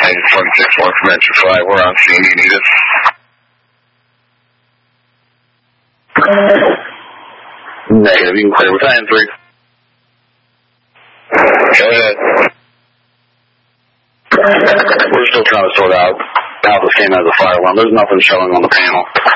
161 from Engine 5, we're on scene, you need us? Negative, you can clear with Battalion 3. Go ahead. We're still trying to sort out how this came as a fire alarm. There's nothing showing on the panel.